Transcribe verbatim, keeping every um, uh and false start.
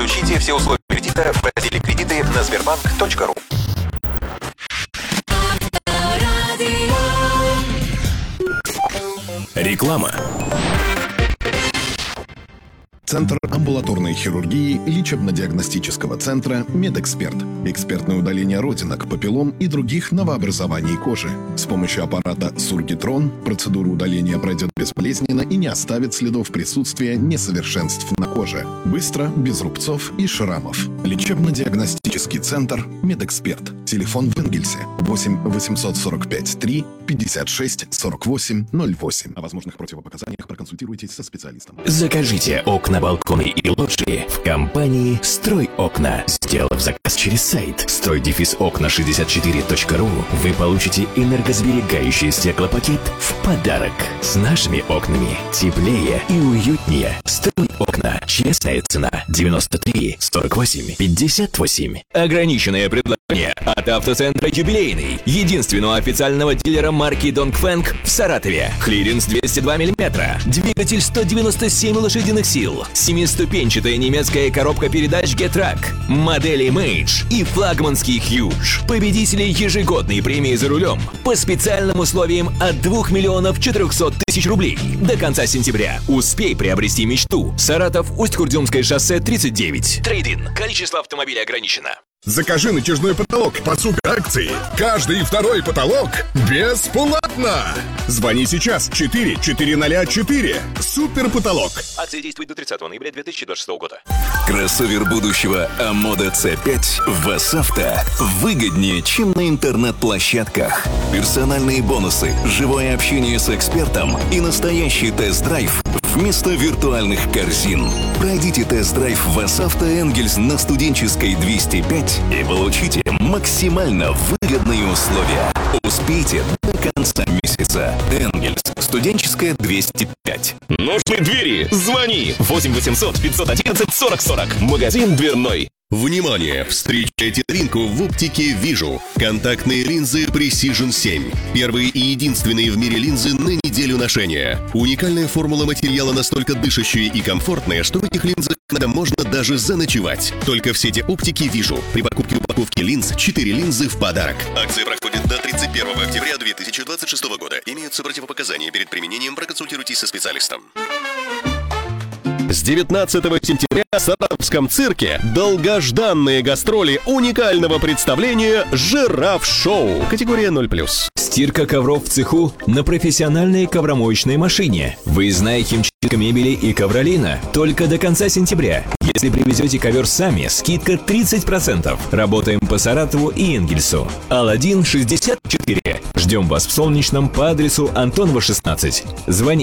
Изучите все условия кредита в разделе «Кредиты» на сбербанк точка ру. Реклама. Центр амбулаторной хирургии лечебно-диагностического центра «Медэксперт». Экспертное удаление родинок, папиллом и других новообразований кожи. С помощью аппарата Сургитрон процедура удаления пройдет безболезненно и не оставит следов присутствия несовершенств на коже. Быстро, без рубцов и шрамов. Лечебно-диагностический центр «Медэксперт». Телефон в Энгельсе восемь восемьсот сорок пять три пятьдесят шесть сорок восемь ноль восемь. О возможных противопоказаниях проконсультируйтесь со специалистом. Закажите окна, балконы и лоджии в компании «Строй окна». Сделав заказ через сайт строй окна шестьдесят четыре точка ру, вы получите энергосберегающий стеклопакет в подарок. С нашими окнами теплее и уютнее. «Строй окна». Честная цена девяносто три сорок восемь пятьдесят восемь. Ограниченное предложение от автоцентра «Юбилейный», единственного официального дилера марки Dongfeng в Саратове. Клиренс двести два миллиметра, двигатель сто девяносто семь лошадиных сил, семиступенчатая немецкая коробка передач Getrack, модели Mage и флагманский Huge. Победители ежегодной премии за рулем по специальным условиям от двух миллионов четырехсот тысяч рублей. До конца сентября успей приобрести мечту. Саратов, Усть-Курдюмское шоссе тридцать девять. Трейд-ин. Количество автомобилей ограничено. Закажи натяжной потолок по суперакции. Каждый второй потолок бесплатно. Звони сейчас четыре четыре ноль четыре. Супер потолок. Акция действует до тридцатого ноября две тысячи двадцать шестого года. Кроссовер будущего Амода си пять в Васавто выгоднее, чем на интернет-площадках. Персональные бонусы, живое общение с экспертом и настоящий тест-драйв вместо виртуальных корзин. Пройдите тест-драйв в Васавто Энгельс на Студенческой двести пять и получите максимально выгодные условия. Успейте до конца месяца. Энгельс, Студенческая двести пять. Нужны двери? Звони восемь восемьсот пятьсот одиннадцать сорок сорок. Магазин дверной. Внимание! Встречайте новинку в оптике «Вижу». Контактные линзы Precision семь. Первые и единственные в мире линзы на неделю ношения. Уникальная формула материала настолько дышащая и комфортная, что в этих линзах иногда можно даже заночевать. Только в сети оптики «Вижу». При покупке упаковки линз четыре линзы в подарок. Акция проходит до тридцать первого октября две тысячи двадцать шестого года. Имеются противопоказания. Перед применением проконсультируйтесь со специалистом. С девятнадцатого сентября в Саратовском цирке долгожданные гастроли уникального представления «Жираф-шоу». Категория ноль плюс. Стирка ковров в цеху на профессиональной ковромоечной машине. Выездная химчистка мебели и ковролина только до конца сентября. Если привезете ковер сами, скидка тридцать процентов. Работаем по Саратову и Энгельсу. Аладдин шестьдесят четыре. Ждем вас в Солнечном по адресу Антонова шестнадцать. Звони